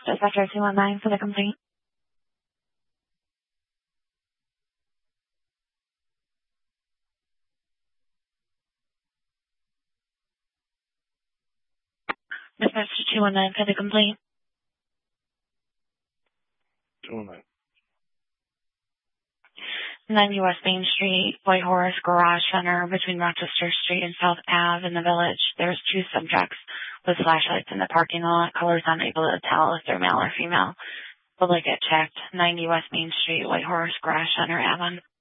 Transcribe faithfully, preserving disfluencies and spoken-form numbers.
Dispatcher two one nine for the complaint. Dispatcher two one nine for the complaint. two one nine. nine U S Main Street, Whitehorse Garage Center between Rochester Street and South Ave in the village. There's two subjects with flashlights in the parking lot. Callers unable to tell if they're male or female. Will they get checked? nine U S Main Street, Whitehorse Garage Center, Avon.